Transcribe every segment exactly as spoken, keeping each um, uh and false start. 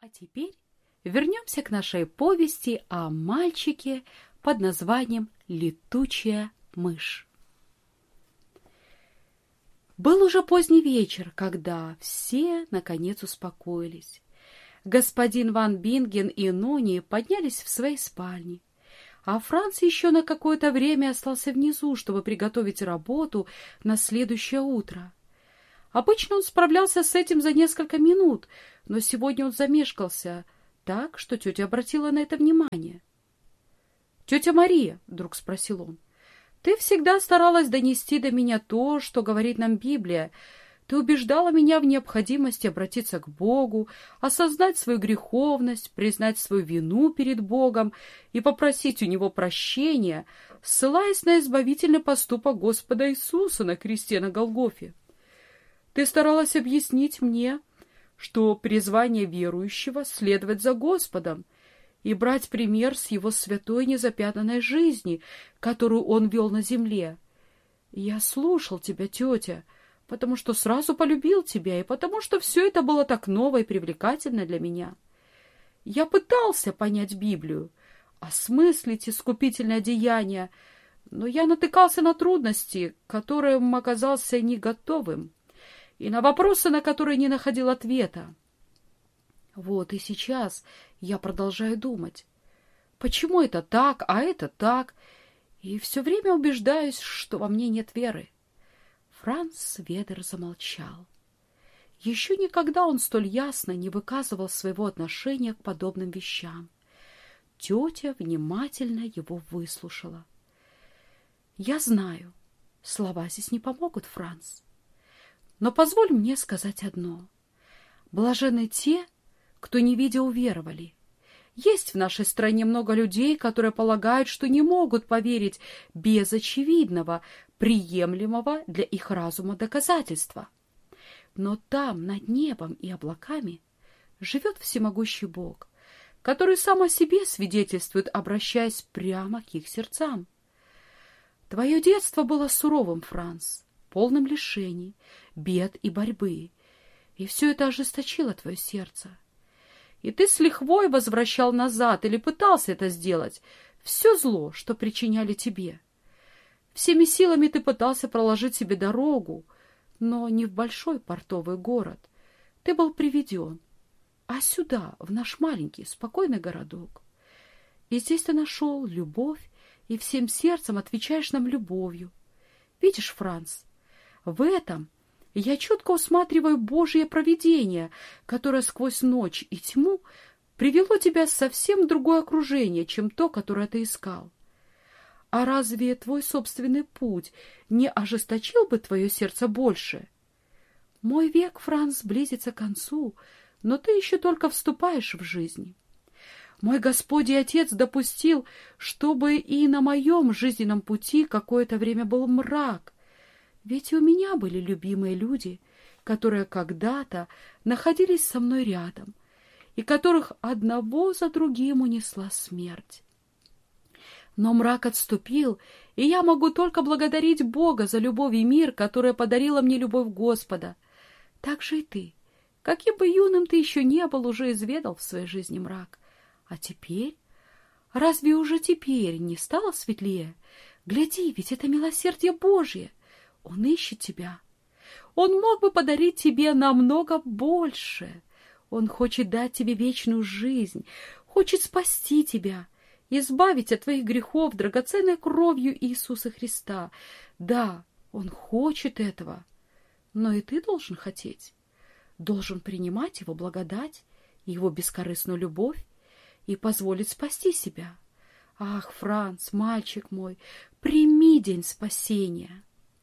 теперь вернемся к нашей повести о мальчике под названием «Летучая мышь». Был уже поздний вечер, когда все, наконец, успокоились. Господин Ван Бинген и Нони поднялись в свои спальни, а Франц еще на какое-то время остался внизу, чтобы приготовить работу на следующее утро. Обычно он справлялся с этим за несколько минут, но сегодня он замешкался так, что тетя обратила на это внимание. — Тетя Мария, — вдруг спросил он, — ты всегда старалась донести до меня то, что говорит нам Библия. Ты убеждала меня в необходимости обратиться к Богу, осознать свою греховность, признать свою вину перед Богом и попросить у Него прощения, ссылаясь на избавительный поступок Господа Иисуса на кресте на Голгофе. Ты старалась объяснить мне, что призвание верующего — следовать за Господом и брать пример с Его святой незапятнанной жизни, которую Он вел на земле. Я слушал тебя, тетя, потому что сразу полюбил тебя и потому что все это было так ново и привлекательно для меня. Я пытался понять Библию, осмыслить искупительное деяние, но я натыкался на трудности, к которым оказался не готовым, и на вопросы, на которые не находил ответа. Вот и сейчас я продолжаю думать, почему это так, а это так, и все время убеждаюсь, что во мне нет веры. Франц Ведер замолчал. Еще никогда он столь ясно не выказывал своего отношения к подобным вещам. Тетя внимательно его выслушала. «Я знаю, слова здесь не помогут, Франц. Но позволь мне сказать одно. Блаженны те, кто не видя уверовали. Есть в нашей стране много людей, которые полагают, что не могут поверить без очевидного, приемлемого для их разума доказательства. Но там, над небом и облаками, живет всемогущий Бог, который сам о себе свидетельствует, обращаясь прямо к их сердцам. Твое детство было суровым, Франц, полным лишений, бед и борьбы, и все это ожесточило твое сердце. И ты с лихвой возвращал назад или пытался это сделать все зло, что причиняли тебе. Всеми силами ты пытался проложить себе дорогу, но не в большой портовый город. Ты был приведен, а сюда, в наш маленький, спокойный городок. И здесь ты нашел любовь и всем сердцем отвечаешь нам любовью. Видишь, Франц, в этом я четко усматриваю Божье провидение, которое сквозь ночь и тьму привело тебя в совсем другое окружение, чем то, которое ты искал. А разве твой собственный путь не ожесточил бы твое сердце больше? Мой век, Франц, близится к концу, но ты еще только вступаешь в жизнь. Мой Господь и Отец допустил, чтобы и на моем жизненном пути какое-то время был мрак. Ведь и у меня были любимые люди, которые когда-то находились со мной рядом, и которых одного за другим унесла смерть. Но мрак отступил, и я могу только благодарить Бога за любовь и мир, которая подарила мне любовь Господа. Так же и ты, каким бы юным ты еще не был, уже изведал в своей жизни мрак. А теперь? Разве уже теперь не стало светлее? Гляди, ведь это милосердие Божье. Он ищет тебя. Он мог бы подарить тебе намного больше. Он хочет дать тебе вечную жизнь, хочет спасти тебя, избавить от твоих грехов драгоценной кровью Иисуса Христа. Да, Он хочет этого, но и ты должен хотеть, должен принимать Его благодать, Его бескорыстную любовь и позволить спасти себя. Ах, Франц, мальчик мой, прими день спасения.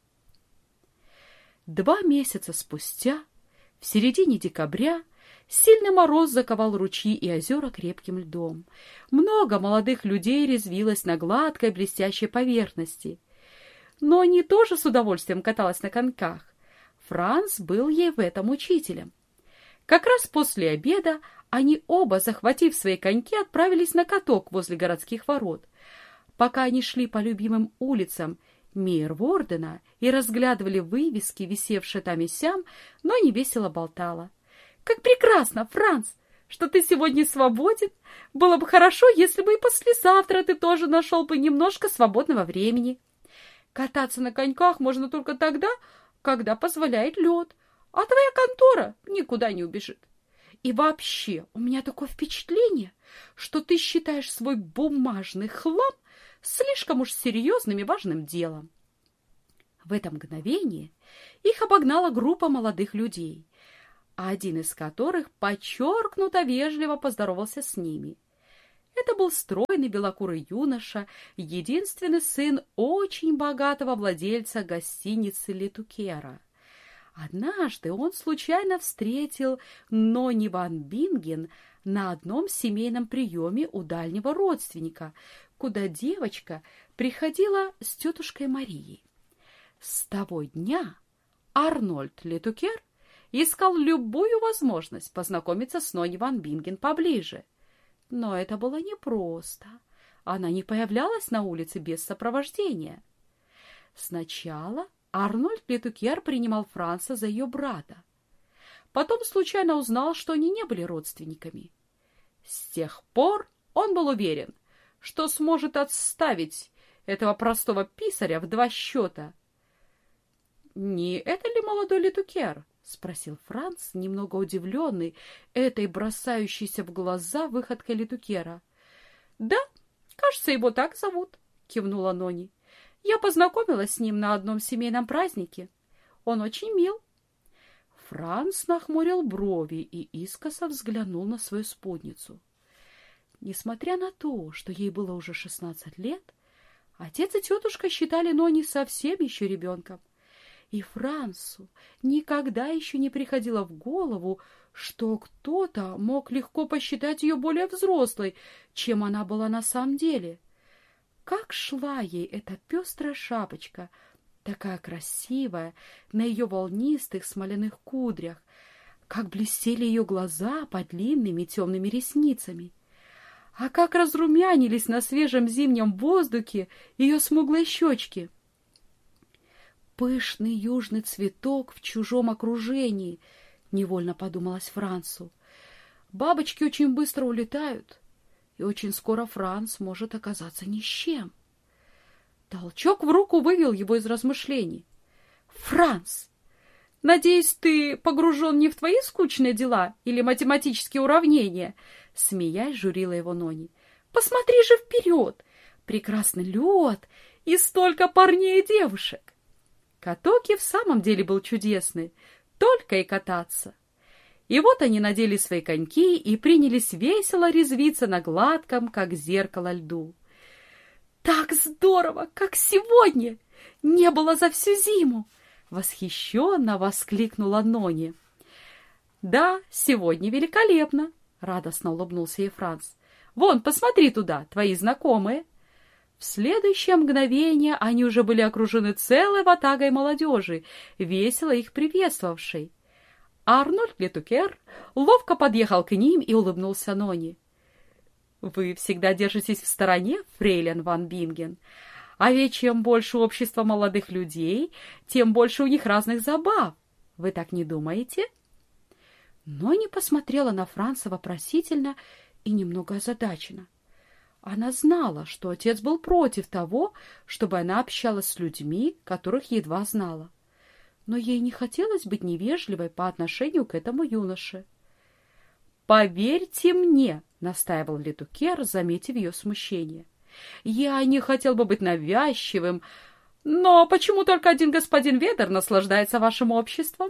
Два месяца спустя, в середине декабря, сильный мороз заковал ручьи и озера крепким льдом. Много молодых людей резвилось на гладкой блестящей поверхности. Но они тоже с удовольствием каталась на коньках. Франц был ей в этом учителем. Как раз после обеда они оба, захватив свои коньки, отправились на каток возле городских ворот. Пока они шли по любимым улицам Мейервордена и разглядывали вывески, висевшие там и сям, но не весело болтала. «Как прекрасно, Франц! что ты сегодня свободен. Было бы хорошо, если бы и послезавтра ты тоже нашел бы немножко свободного времени. Кататься на коньках можно только тогда, когда позволяет лед, а твоя контора никуда не убежит. И вообще, у меня такое впечатление, что ты считаешь свой бумажный хлам слишком уж серьезным и важным делом. В это мгновение их обогнала группа молодых людей, один из которых подчеркнуто вежливо поздоровался с ними. Это был стройный белокурый юноша, единственный сын очень богатого владельца гостиницы Летукера. Однажды он случайно встретил Нони ван Бинген на одном семейном приеме у дальнего родственника, куда девочка приходила с тетушкой Марией. С того дня Арнольд Летукер искал любую возможность познакомиться с Нони ван Бинген поближе. Но это было непросто. Она не появлялась на улице без сопровождения. Сначала Арнольд Летукер принимал Франца за ее брата. Потом случайно узнал, что они не были родственниками. С тех пор он был уверен, что сможет отставить этого простого писаря в два счета. «Не это ли молодой Летукер?» — спросил Франц, немного удивленный этой бросающейся в глаза выходкой Летукера. «Да, кажется, его так зовут», — кивнула Нони. «Я познакомилась с ним на одном семейном празднике. Он очень мил». Франц нахмурил брови и искоса взглянул на свою спутницу. Несмотря на то, что ей было уже шестнадцать лет, отец и тетушка считали Нони совсем еще ребенком. И Францу никогда еще не приходило в голову, что кто-то мог легко посчитать ее более взрослой, чем она была на самом деле. Как шла ей эта пестрая шапочка, такая красивая, на ее волнистых смоляных кудрях, как блестели ее глаза под длинными темными ресницами, а как разрумянились на свежем зимнем воздухе ее смуглые щечки. «Пышный южный цветок в чужом окружении», — невольно подумалось Францу. «Бабочки очень быстро улетают, и очень скоро Франц может оказаться ни с чем». Толчок в руку вывел его из размышлений. «Франц, надеюсь, ты погружен не в твои скучные дела или математические уравнения?» Смеясь, журила его Нони. «Посмотри же вперед! Прекрасный лед и столько парней и девушек!» Каток и в самом деле был чудесный, только и кататься. И вот они надели свои коньки и принялись весело резвиться на гладком, как зеркало, льду. «Так здорово, как сегодня! Не было за всю зиму!» — восхищенно воскликнула Нони. «Да, сегодня великолепно!» — радостно улыбнулся ей Франц. «Вон, посмотри туда, твои знакомые!» В следующее мгновение они уже были окружены целой ватагой молодежи, весело их приветствовавшей. Арнольд Летукер ловко подъехал к ним и улыбнулся Нони. «Вы всегда держитесь в стороне, фрейлин ван Бинген, а ведь чем больше общества молодых людей, тем больше у них разных забав. Вы так не думаете?» Нони посмотрела на Франца вопросительно и немного озадаченно. Она знала, что отец был против того, чтобы она общалась с людьми, которых едва знала. Но ей не хотелось быть невежливой по отношению к этому юноше. «Поверьте мне», — настаивал Летукер, заметив ее смущение. «Я не хотел бы быть навязчивым, но почему только один господин Ведер наслаждается вашим обществом?»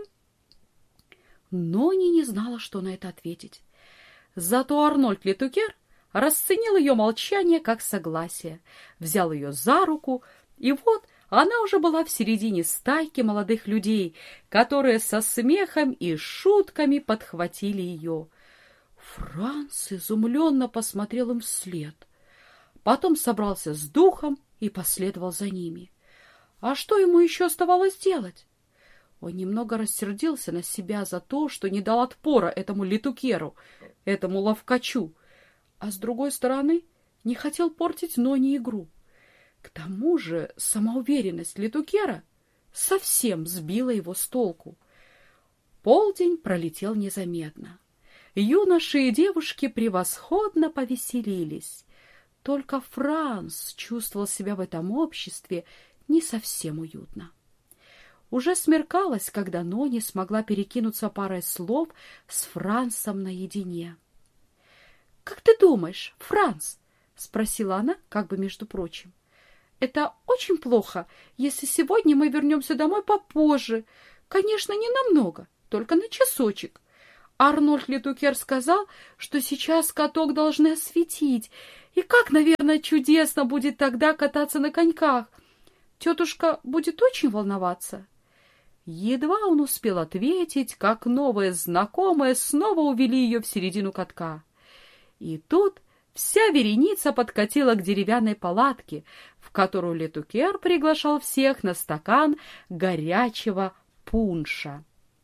Нони не знала, что на это ответить. Зато Арнольд Летукер расценил ее молчание как согласие, взял ее за руку, и вот она уже была в середине стайки молодых людей, которые со смехом и шутками подхватили ее. Франц изумленно посмотрел им вслед, потом собрался с духом и последовал за ними. А что ему еще оставалось делать? Он немного рассердился на себя за то, что не дал отпора этому Летукеру, этому ловкачу, а с другой стороны не хотел портить Нони игру. К тому же самоуверенность Летукера совсем сбила его с толку. Полдень пролетел незаметно. Юноши и девушки превосходно повеселились. Только Франц чувствовал себя в этом обществе не совсем уютно. Уже смеркалось, когда Нони смогла перекинуться парой слов с Францем наедине. — Как ты думаешь, Франц? — спросила она, как бы между прочим. — Это очень плохо, если сегодня мы вернемся домой попозже. Конечно, не намного, только на часочек. Арнольд Летукер сказал, что сейчас каток должны осветить. И как, наверное, чудесно будет тогда кататься на коньках. Тетушка будет очень волноваться. Едва он успел ответить, как новые знакомые снова увели ее в середину катка. И тут вся вереница подкатила к деревянной палатке, в которую Летукер приглашал всех на стакан горячего пунша.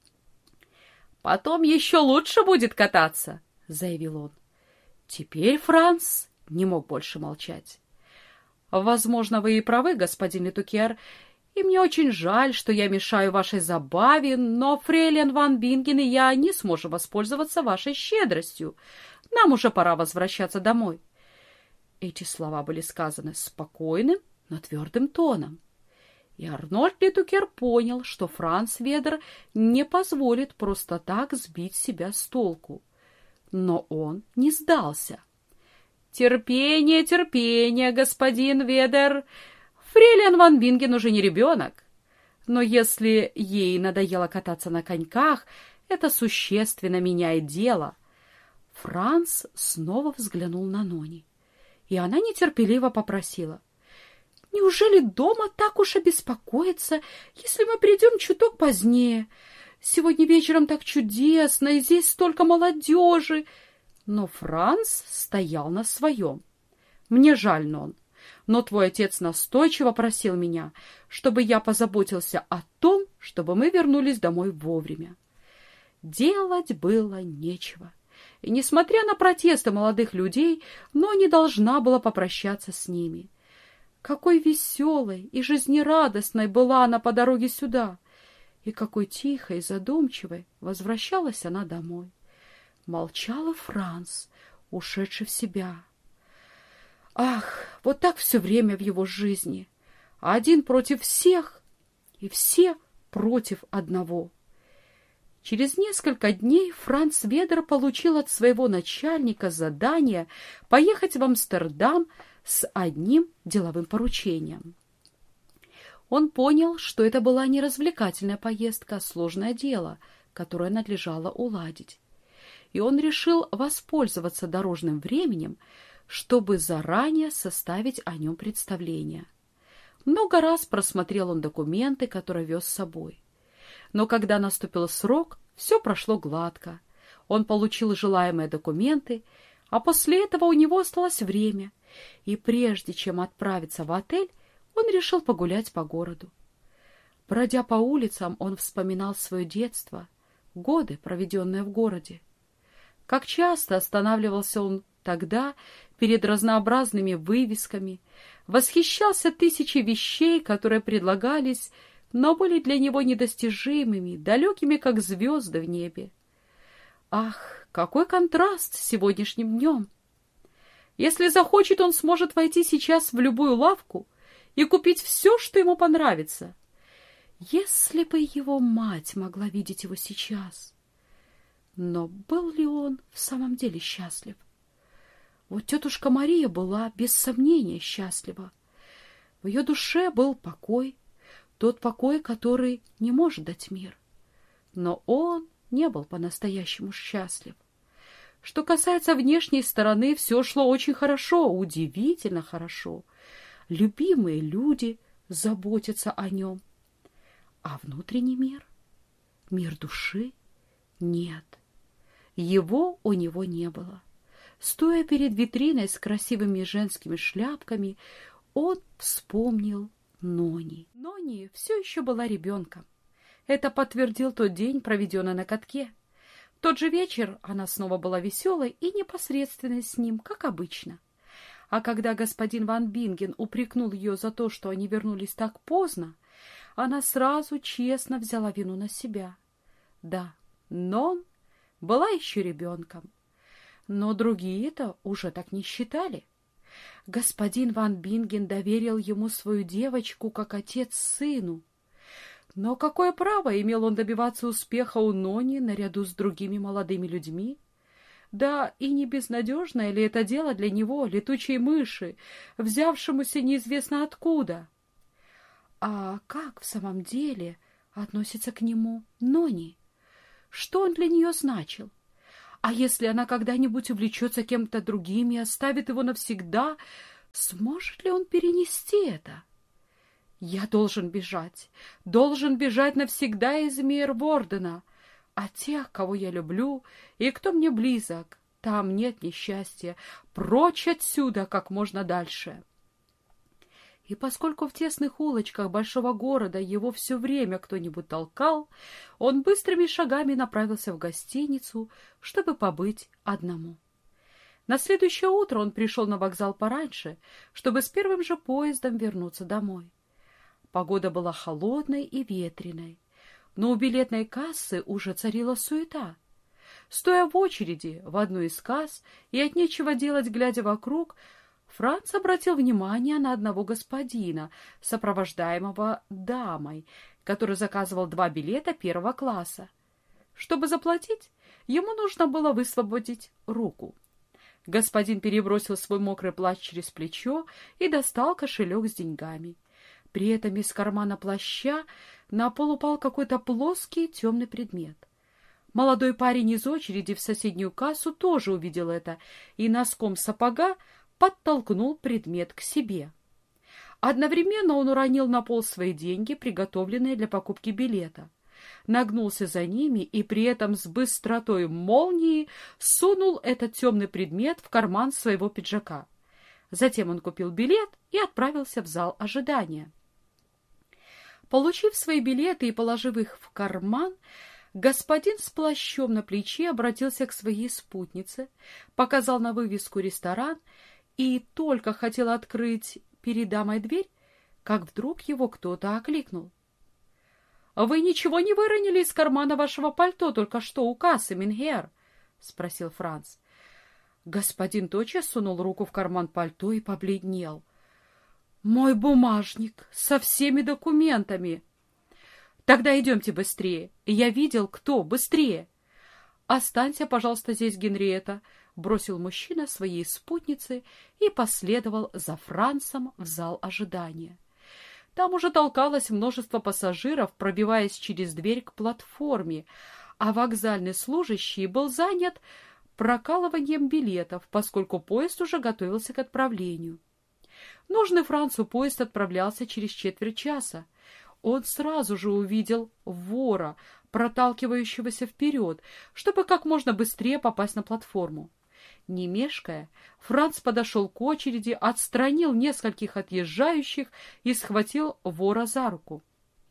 «Потом еще лучше будет кататься», — заявил он. Теперь Франц не мог больше молчать. «Возможно, вы и правы, господин Летукер, и мне очень жаль, что я мешаю вашей забаве, но фрейлин Ван Бинген и я не сможем воспользоваться вашей щедростью. Нам уже пора возвращаться домой». Эти слова были сказаны спокойным, но твердым тоном. И Арнольд Летукер понял, что Франц Ведер не позволит просто так сбить себя с толку. Но он не сдался. «Терпение, терпение, господин Ведер. Фрейлин Ван Бинген уже не ребенок. Но если ей надоело кататься на коньках, это существенно меняет дело». Франц снова взглянул на Нони, и она нетерпеливо попросила: «Неужели дома так уж обеспокоиться, если мы придем чуток позднее? Сегодня вечером так чудесно, и здесь столько молодежи!» Но Франц стоял на своем. «Мне жаль, Нон, но твой отец настойчиво просил меня, чтобы я позаботился о том, чтобы мы вернулись домой вовремя». Делать было нечего. И, несмотря на протесты молодых людей, Нони должна была попрощаться с ними. Какой веселой и жизнерадостной была она по дороге сюда, и какой тихой и задумчивой возвращалась она домой. Молчал Франц, ушедший в себя. Ах, вот так все время в его жизни. Один против всех, и все против одного. Через несколько дней Франц Ведер получил от своего начальника задание поехать в Амстердам с одним деловым поручением. Он понял, что это была не развлекательная поездка, а сложное дело, которое надлежало уладить. И он решил воспользоваться дорожным временем, чтобы заранее составить о нем представление. Много раз просмотрел он документы, которые вез с собой. Но когда наступил срок, все прошло гладко. Он получил желаемые документы, а после этого у него осталось время, и прежде чем отправиться в отель, он решил погулять по городу. Бродя по улицам, он вспоминал свое детство, годы, проведенные в городе. Как часто останавливался он тогда перед разнообразными вывесками, восхищался тысячей вещей, которые предлагались, но были для него недостижимыми, далекими, как звезды в небе. Ах, какой контраст с сегодняшним днем! Если захочет, он сможет войти сейчас в любую лавку и купить все, что ему понравится. Если бы его мать могла видеть его сейчас! Но был ли он в самом деле счастлив? Вот тетушка Мария была без сомнения счастлива. В ее душе был покой, тот покой, который не может дать мир. Но он не был по-настоящему счастлив. Что касается внешней стороны, все шло очень хорошо, удивительно хорошо. Любимые люди заботятся о нем. А внутренний мир? Мир души? Нет. Его у него не было. Стоя перед витриной с красивыми женскими шляпками, он вспомнил Нони. Нони все еще была ребенком. Это подтвердил тот день, проведенный на катке. В тот же вечер она снова была веселой и непосредственной с ним, как обычно. А когда господин Ван Бинген упрекнул ее за то, что они вернулись так поздно, она сразу честно взяла вину на себя. Да, Нон была еще ребенком. Но другие-то уже так не считали. Господин Ван Бинген доверил ему свою девочку как отец сыну. Но какое право имел он добиваться успеха у Нони наряду с другими молодыми людьми? Да и не безнадежное ли это дело для него, летучей мыши, взявшемуся неизвестно откуда? А как в самом деле относится к нему Нони? Что он для нее значил? А если она когда-нибудь увлечется кем-то другим и оставит его навсегда, сможет ли он перенести это? Я должен бежать, должен бежать навсегда из Мейервордена. А тех, кого я люблю и кто мне близок, там нет несчастья. Прочь отсюда как можно дальше. И поскольку в тесных улочках большого города его все время кто-нибудь толкал, он быстрыми шагами направился в гостиницу, чтобы побыть одному. На следующее утро он пришел на вокзал пораньше, чтобы с первым же поездом вернуться домой. Погода была холодной и ветреной, но у билетной кассы уже царила суета. Стоя в очереди в одну из касс и от нечего делать, глядя вокруг, Франц обратил внимание на одного господина, сопровождаемого дамой, который заказывал два билета первого класса. Чтобы заплатить, ему нужно было высвободить руку. Господин перебросил свой мокрый плащ через плечо и достал кошелек с деньгами. При этом из кармана плаща на пол упал какой-то плоский темный предмет. Молодой парень из очереди в соседнюю кассу тоже увидел это и носком сапога подтолкнул предмет к себе. Одновременно он уронил на пол свои деньги, приготовленные для покупки билета, нагнулся за ними и при этом с быстротой молнии сунул этот темный предмет в карман своего пиджака. Затем он купил билет и отправился в зал ожидания. Получив свои билеты и положив их в карман, господин с плащом на плече обратился к своей спутнице, показал на вывеску «Ресторан» и только хотел открыть перед дамой дверь, как вдруг его кто-то окликнул. — Вы ничего не выронили из кармана вашего пальто только что у кассы, Мингер? — спросил Франц. Господин тотчас сунул руку в карман пальто и побледнел. — Мой бумажник со всеми документами. — Тогда идемте быстрее. Я видел, кто. Быстрее. — Останься, пожалуйста, здесь, Генриетта, — бросил мужчина своей спутнице и последовал за Францем в зал ожидания. Там уже толкалось множество пассажиров, пробиваясь через дверь к платформе, а вокзальный служащий был занят прокалыванием билетов, поскольку поезд уже готовился к отправлению. Нужный Францу поезд отправлялся через четверть часа. Он сразу же увидел вора, проталкивающегося вперед, чтобы как можно быстрее попасть на платформу. Не мешкая, Франц подошел к очереди, отстранил нескольких отъезжающих и схватил вора за руку.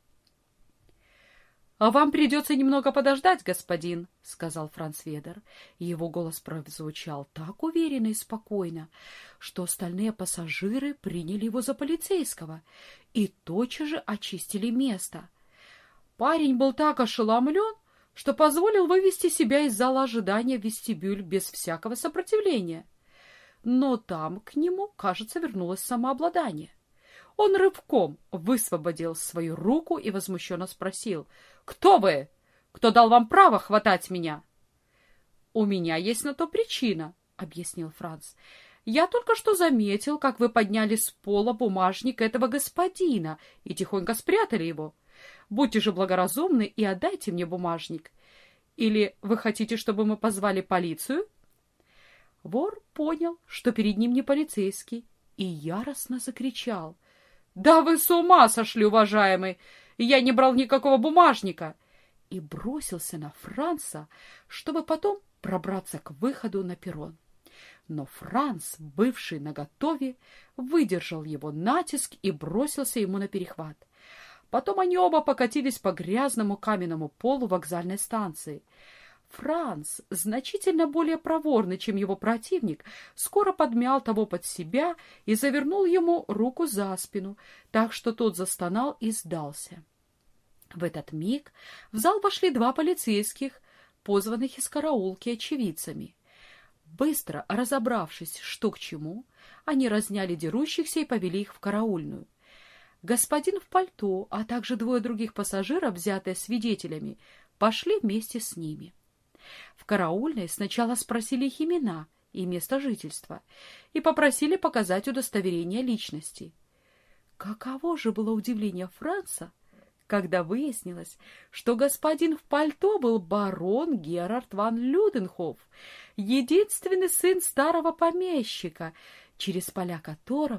— А вам придется немного подождать, господин, — сказал Франц Ведер. Его голос прозвучал так уверенно и спокойно, что остальные пассажиры приняли его за полицейского и тотчас же очистили место. Парень был так ошеломлен, что позволил вывести себя из зала ожидания в вестибюль без всякого сопротивления. Но там к нему, кажется, вернулось самообладание. Он рывком высвободил свою руку и возмущенно спросил: «Кто вы? Кто дал вам право хватать меня?» «У меня есть на то причина», — объяснил Франц. «Я только что заметил, как вы подняли с пола бумажник этого господина и тихонько спрятали его. Будьте же благоразумны и отдайте мне бумажник. Или вы хотите, чтобы мы позвали полицию?» Вор понял, что перед ним не полицейский, и яростно закричал: «Да вы с ума сошли, уважаемый! Я не брал никакого бумажника!» и бросился на Франца, чтобы потом пробраться к выходу на перрон. Но Франц, бывший наготове, выдержал его натиск и бросился ему на перехват. Потом они оба покатились по грязному каменному полу вокзальной станции. Франц, значительно более проворный, чем его противник, скоро подмял того под себя и завернул ему руку за спину, так что тот застонал и сдался. В этот миг в зал вошли два полицейских, позванных из караулки очевидцами. Быстро разобравшись, что к чему, они разняли дерущихся и повели их в караульную. Господин в пальто, а также двое других пассажиров, взятые свидетелями, пошли вместе с ними. В караульной сначала спросили их имена и место жительства и попросили показать удостоверение личности. Каково же было удивление Франца, когда выяснилось, что господин в пальто был барон Герард ван Люденхоф, единственный сын старого помещика, через поля которого